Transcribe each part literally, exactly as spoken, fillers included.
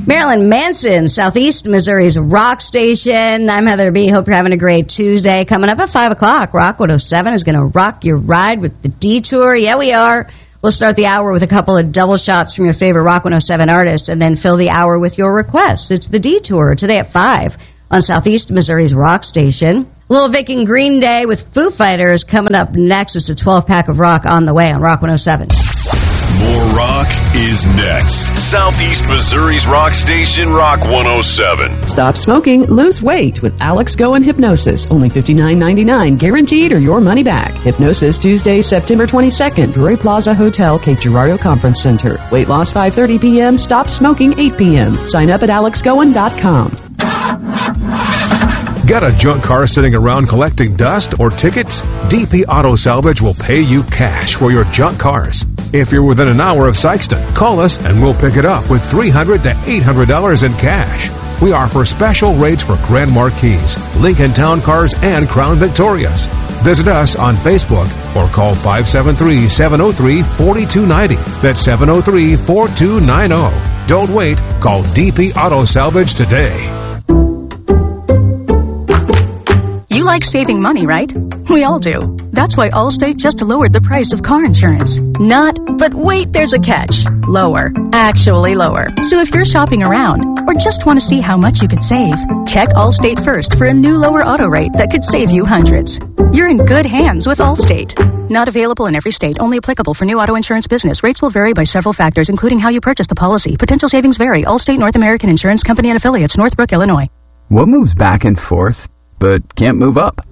Marilyn Manson, Southeast Missouri's rock station. I'm Heather B. Hope you're having a great Tuesday. Coming up at five o'clock, Rock one oh seven is going to rock your ride with the Detour. Yeah, we are. We'll start the hour with a couple of double shots from your favorite Rock one oh seven artists and then fill the hour with your requests. It's the Detour today at five on Southeast Missouri's rock station. Little Vic and Green Day with Foo Fighters coming up next. It's a twelve-pack of rock on the way on Rock one oh seven. More rock is next. Southeast Missouri's rock station, Rock one oh seven. Stop smoking, lose weight with Alex Go and Hypnosis. Only fifty-nine ninety-nine, guaranteed or your money back. Hypnosis Tuesday, September twenty-second, Drury Plaza Hotel, Cape Girardeau Conference Center. Weight loss five thirty p.m., stop smoking eight p.m. Sign up at alex goen dot com. Got a junk car sitting around collecting dust or tickets? D P Auto Salvage will pay you cash for your junk cars. If you're within an hour of Sykeston, call us and we'll pick it up with three hundred dollars to eight hundred dollars in cash. We offer special rates for Grand Marquis, Lincoln Town Cars, and Crown Victorias. Visit us on Facebook or call five seven three, seven oh three, four two nine oh. That's seven oh three, four two nine oh. Don't wait. Call D P Auto Salvage today. You like saving money, right? We all do. That's why Allstate just lowered the price of car insurance. Not, but wait, there's a catch. Lower. Actually lower. So if you're shopping around or just want to see how much you could save, check Allstate first for a new lower auto rate that could save you hundreds. You're in good hands with Allstate. Not available in every state, only applicable for new auto insurance business. Rates will vary by several factors, including how you purchase the policy. Potential savings vary. Allstate North American Insurance Company and Affiliates, Northbrook, Illinois. What moves back and forth but can't move up?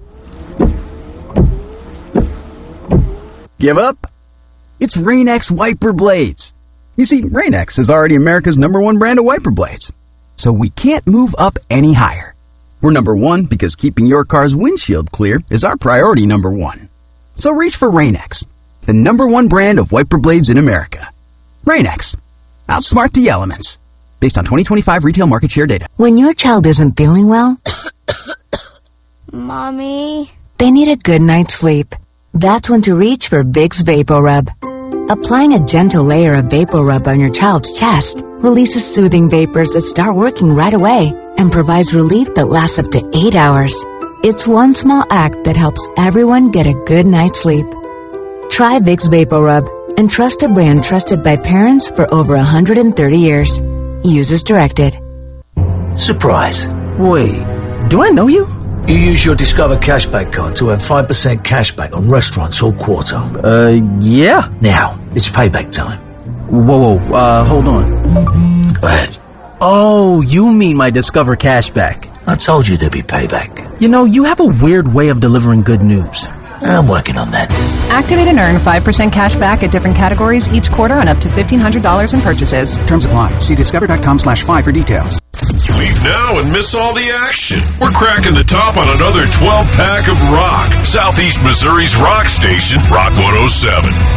Give up? It's Rain-X wiper blades. You see, Rain-X is already America's number one brand of wiper blades. So we can't move up any higher. We're number one because keeping your car's windshield clear is our priority number one. So reach for Rain-X, the number one brand of wiper blades in America. Rain-X. Outsmart the elements. Based on twenty twenty-five retail market share data. When your child isn't feeling well, Mommy, they need a good night's sleep. That's when to reach for Vicks VapoRub. Applying a gentle layer of VapoRub on your child's chest releases soothing vapors that start working right away and provides relief that lasts up to eight hours. It's one small act that helps everyone get a good night's sleep. Try Vicks VapoRub and trust a brand trusted by parents for over one hundred thirty years. Use as directed. Surprise. Wait, do I know you? You use your Discover Cashback card to earn five percent cashback on restaurants all quarter. Uh, yeah. Now, it's payback time. Whoa, whoa, uh, hold on. Go ahead. Oh, you mean my Discover Cashback. I told you there'd be payback. You know, you have a weird way of delivering good news. I'm working on that. Activate and earn five percent cash back at different categories each quarter on up to fifteen hundred dollars in purchases. Terms apply. See discover.com slash five for details. Leave now and miss all the action. We're cracking the top on another twelve-pack of rock. Southeast Missouri's rock station, Rock one oh seven.